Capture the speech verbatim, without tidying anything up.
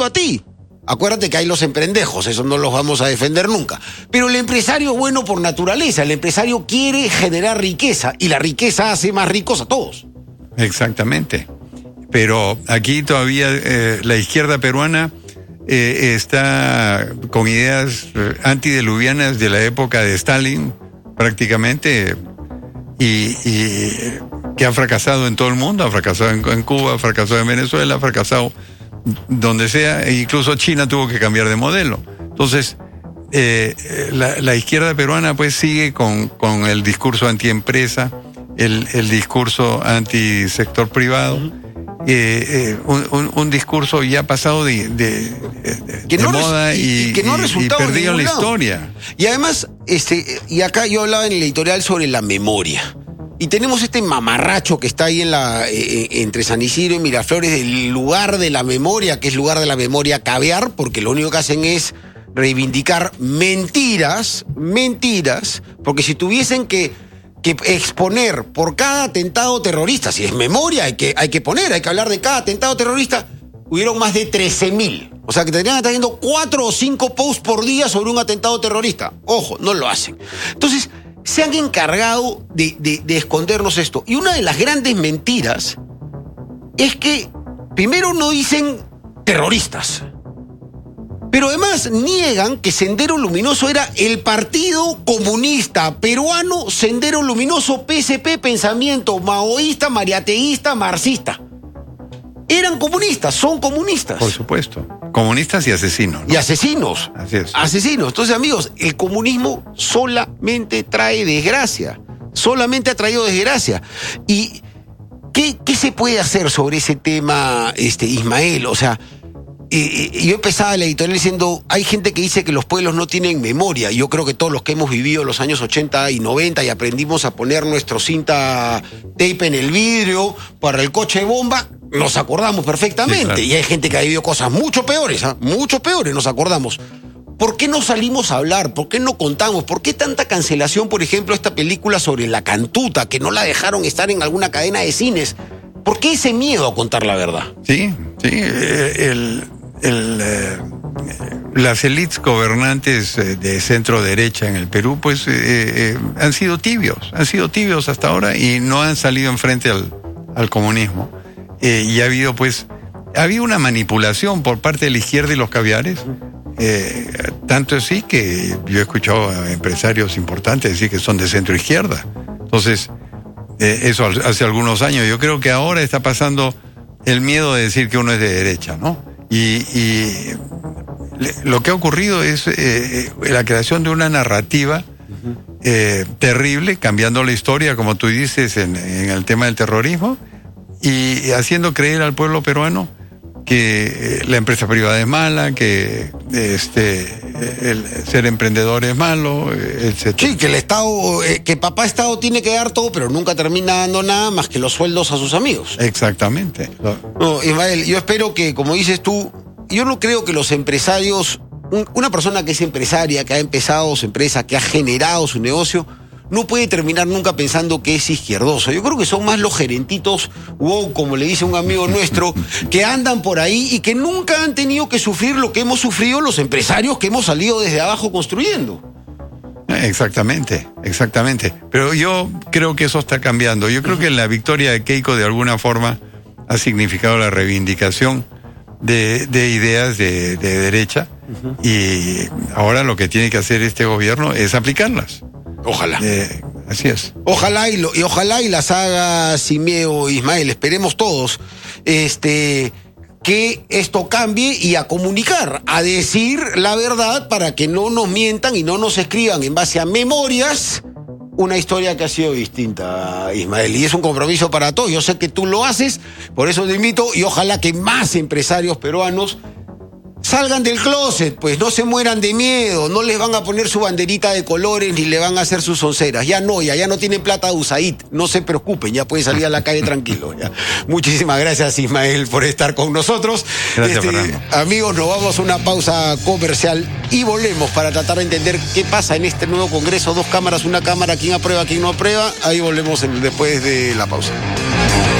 a ti. Acuérdate que hay los emprendejos, eso no los vamos a defender nunca. Pero el empresario es bueno por naturaleza, el empresario quiere generar riqueza y la riqueza hace más ricos a todos. Exactamente. Pero aquí todavía eh, la izquierda peruana eh, está con ideas eh, antidiluvianas de la época de Stalin, prácticamente, y, y que ha fracasado en todo el mundo, ha fracasado en, en Cuba, ha fracasado en Venezuela, ha fracasado donde sea, e incluso China tuvo que cambiar de modelo. Entonces, eh, la, la izquierda peruana pues sigue con, con el discurso antiempresa, el, el discurso antisector privado, uh-huh. eh, eh, un, un, un discurso ya pasado de, de, de, de no moda res, y, y, y, que no y, y perdido en la historia. Y además, este, y acá yo hablaba en el editorial sobre la memoria. Y tenemos este mamarracho que está ahí en la eh, entre San Isidro y Miraflores, el lugar de la memoria, que es lugar de la memoria caviar, porque lo único que hacen es reivindicar mentiras, mentiras, porque si tuviesen que, que exponer por cada atentado terrorista, si es memoria, hay que, hay que poner, hay que hablar de cada atentado terrorista, hubieron más de trece mil. O sea, que tendrían que estar haciendo cuatro o cinco posts por día sobre un atentado terrorista. Ojo, no lo hacen. Entonces, se han encargado de, de, de escondernos esto. Y una de las grandes mentiras es que primero no dicen terroristas, pero además niegan que Sendero Luminoso era el Partido Comunista Peruano, Sendero Luminoso, P S P, pensamiento maoísta, mariateísta, marxista. Eran comunistas, son comunistas. Por supuesto. Comunistas y asesinos, ¿no? Y asesinos. Así es. Asesinos. Entonces, amigos, el comunismo solamente trae desgracia. Solamente ha traído desgracia. ¿Y qué, qué se puede hacer sobre ese tema, este, Ismael? O sea, eh, yo empezaba la editorial diciendo, hay gente que dice que los pueblos no tienen memoria. Yo creo que todos los que hemos vivido los años ochenta y noventa y aprendimos a poner nuestro cinta tape en el vidrio para el coche bomba, nos acordamos perfectamente. Sí, claro. Y hay gente que ha vivido cosas mucho peores, ¿eh? mucho peores, nos acordamos. ¿Por qué no salimos a hablar? ¿Por qué no contamos? ¿Por qué tanta cancelación, por ejemplo, esta película sobre la Cantuta, que no la dejaron estar en alguna cadena de cines? ¿Por qué ese miedo a contar la verdad? Sí, sí, el, el, eh, las élites gobernantes de centro derecha en el Perú, pues, eh, eh, han sido tibios, han sido tibios hasta ahora y no han salido enfrente al, al comunismo. Eh, y ha habido, pues, ha habido una manipulación por parte de la izquierda y los caviares. Eh, tanto así que yo he escuchado a empresarios importantes decir que son de centro izquierda. Entonces, eh, eso hace algunos años. Yo creo que ahora está pasando el miedo de decir que uno es de derecha, ¿no? Y, y lo que ha ocurrido es eh, la creación de una narrativa eh, terrible, cambiando la historia, como tú dices, en, en el tema del terrorismo, y haciendo creer al pueblo peruano que la empresa privada es mala, que este el ser emprendedor es malo, etcétera. Sí, que el Estado, eh, que papá Estado tiene que dar todo, pero nunca termina dando nada más que los sueldos a sus amigos. Exactamente. No, Ismael, yo espero que, como dices tú, yo no creo que los empresarios, un, una persona que es empresaria, que ha empezado su empresa, que ha generado su negocio, no puede terminar nunca pensando que es izquierdoso. Yo creo que son más los gerentitos wow, como le dice un amigo nuestro, que andan por ahí y que nunca han tenido que sufrir lo que hemos sufrido los empresarios que hemos salido desde abajo construyendo. Exactamente, exactamente. Pero yo creo que eso está cambiando. Yo creo que la victoria de Keiko de alguna forma ha significado la reivindicación de, de ideas de, de derecha, uh-huh. Y ahora lo que tiene que hacer este gobierno es aplicarlas. Ojalá. Eh, así es. Ojalá y, lo, y ojalá y las haga sin miedo, Ismael. Esperemos todos este, que esto cambie y a comunicar, a decir la verdad para que no nos mientan y no nos escriban en base a memorias una historia que ha sido distinta, Ismael. Y es un compromiso para todos. Yo sé que tú lo haces, por eso te invito y ojalá que más empresarios peruanos salgan del closet, pues no se mueran de miedo, no les van a poner su banderita de colores ni le van a hacer sus onceras. Ya no, ya, ya no tienen plata de U S A I D, no se preocupen, ya pueden salir a la calle tranquilos. Ya. Muchísimas gracias, Ismael, por estar con nosotros. Gracias, este, Fernando. Amigos, nos vamos a una pausa comercial y volvemos para tratar de entender qué pasa en este nuevo Congreso. Dos cámaras, una cámara, quién aprueba, quién no aprueba. Ahí volvemos en, después de la pausa.